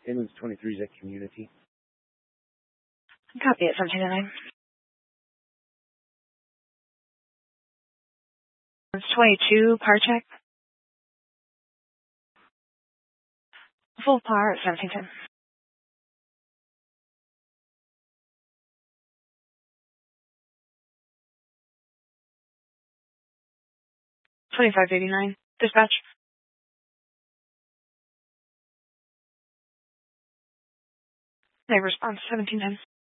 Inlands 23 is at Community. Copy it, 1709. It's 22, par check. Full par at 1710. $25.89. Dispatch. Neighbor response, 1710.